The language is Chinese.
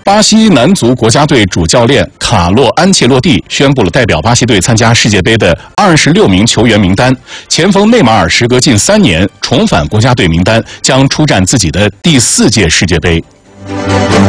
巴西男足国家队主教练卡洛·安切洛蒂宣布了代表巴西队参加世界杯的26名球员名单。前锋内马尔时隔近3年重返国家队名单，将出战自己的第4届世界杯。